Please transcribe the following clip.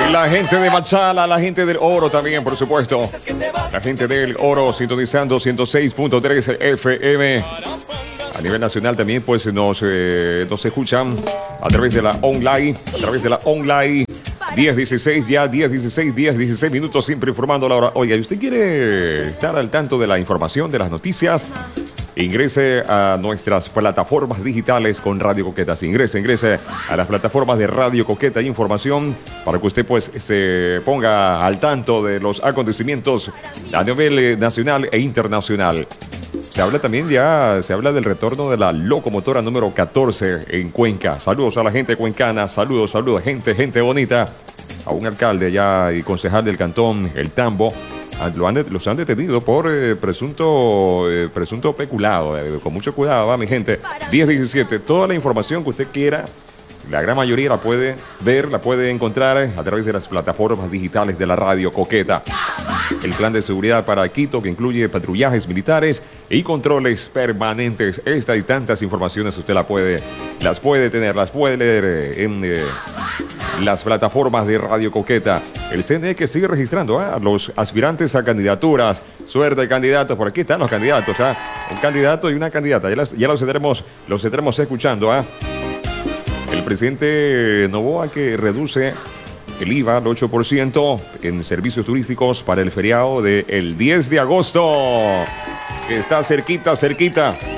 Y la gente de Machala, la gente del Oro también, por supuesto. La gente del Oro sintonizando 106.3 FM. A nivel nacional también pues nos escuchan a través de la online. 10:16 ya, 10:16 minutos, siempre informando la hora. Oiga, ¿y usted quiere estar al tanto de la información, de las noticias? Ingrese a nuestras plataformas digitales con Radio Coqueta. Sí, ingrese a las plataformas de Radio Coqueta y Información para que usted pues se ponga al tanto de los acontecimientos a nivel nacional e internacional. Se habla del retorno de la locomotora número 14 en Cuenca. Saludos a la gente cuencana, saludos, gente bonita. A un alcalde allá y concejal del cantón El Tambo. Los han detenido por presunto peculado. Con mucho cuidado, mi gente. 10:17. Toda la información que usted quiera, la gran mayoría la puede ver, la puede encontrar a través de las plataformas digitales de la Radio Coqueta. El plan de seguridad para Quito, que incluye patrullajes militares y controles permanentes. Esta y tantas informaciones usted las puede leer en las plataformas de Radio Coqueta. El CNE que sigue registrando a los aspirantes a candidaturas. Suerte, candidatos. Por aquí están los candidatos. Un candidato y una candidata. Ya los estaremos escuchando. El presidente Noboa, que reduce el IVA al 8% en servicios turísticos para el feriado del 10 de agosto. Que está cerquita.